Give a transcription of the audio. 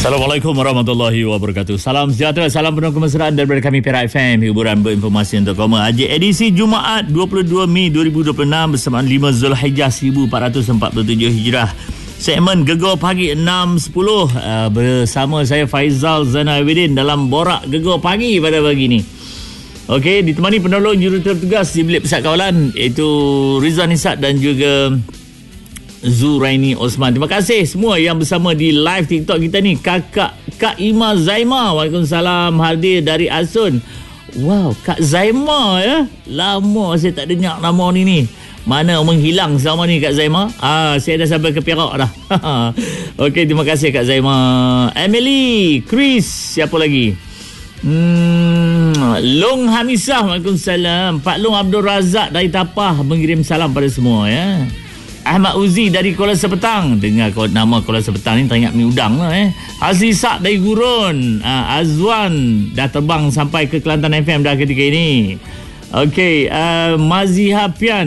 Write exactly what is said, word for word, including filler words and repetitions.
Assalamualaikum warahmatullahi wabarakatuh. Salam sejahtera, salam penuh kemesraan daripada kami Perak F M, hiburan berinformasi untuk kamu. Edisi Jumaat dua puluh dua Mei dua ribu dua puluh enam bersama lima Zulhijjah seribu empat ratus empat puluh tujuh Hijrah. Segmen Gegar Pagi enam sepuluh uh, bersama saya Faizal Zainal Abidin dalam Borak Gegar Pagi pada pagi ni. Okey, ditemani penolong jurutertugas di bilik pesat kawalan iaitu Rizwan Nisat dan juga Zuraini Osman. Terima kasih semua yang bersama di live TikTok kita ni. Kakak Kak Ima Zaima, waalaikumsalam, hadir dari Asun. Wow, Kak Zaima ya. Lama saya tak dengar nama ni ni. Mana menghilang selama ni Kak Zaima? Ah, saya dah sampai ke Perak dah. Okey, terima kasih Kak Zaima. Emily, Chris, siapa lagi? Hmm, Long Hamisah, waalaikumsalam. Pak Long Abdul Razak dari Tapah mengirim salam pada semua ya. Ahmad Uzi dari Kuala Sepetang. Dengar nama Kuala Sepetang ni teringat mi udang lah eh. Azizak dari Gurun. uh, Azwan dah terbang sampai ke Kelantan F M dah ketika ini. Okey, uh, Maziha Pian